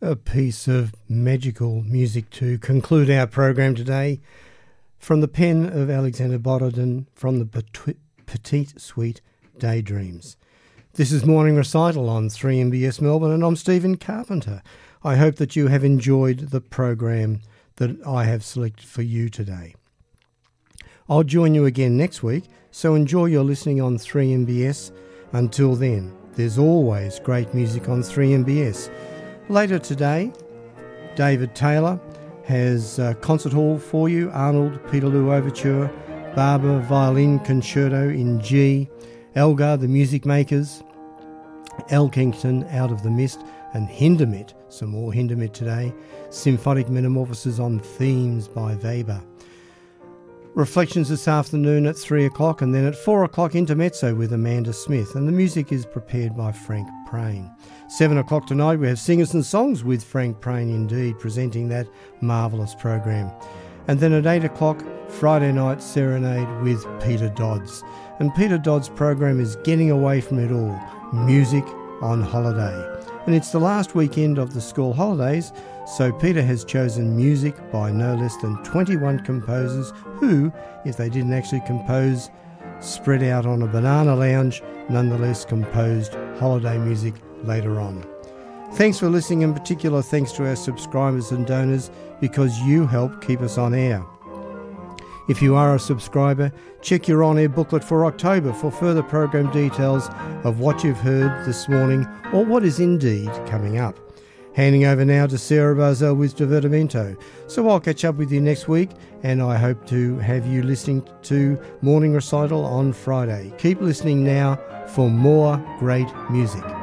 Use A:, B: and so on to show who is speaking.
A: A piece of magical music to conclude our program today from the pen of Alexander Borodin from the Petite Suite Daydreams. This is Morning Recital on 3MBS Melbourne, and I'm Stephen Carpenter. I hope that you have enjoyed the program that I have selected for you today. I'll join you again next week, so enjoy your listening on 3MBS. Until then, there's always great music on 3MBS. Later today, David Taylor has a concert hall for you, Arnold Peterloo Overture, Barber Violin Concerto in G, Elgar the Music Makers, Elkington Out of the Mist, and Hindemith, some more Hindemith today, Symphonic Metamorphoses on Themes by Weber. Reflections this afternoon at 3 o'clock, and then at 4 o'clock Intermezzo with Amanda Smith, and the music is prepared by Frank Prain. 7 o'clock tonight we have Singers and Songs with Frank Prain indeed, presenting that marvellous program. And then at 8 o'clock, Friday night Serenade with Peter Dodds. And Peter Dodds' program is Getting Away From It All, Music on Holiday. And it's the last weekend of the school holidays, so Peter has chosen music by no less than 21 composers who, if they didn't actually compose spread out on a banana lounge, nonetheless composed holiday music later on. Thanks for listening, in particular thanks to our subscribers and donors, because you help keep us on air. If you are a subscriber, check your on-air booklet for October for further program details of what you've heard this morning or what is indeed coming up. Handing over now to Sarah Barzell with Divertimento. So I'll catch up with you next week, and I hope to have you listening to Morning Recital on Friday. Keep listening now for more great music.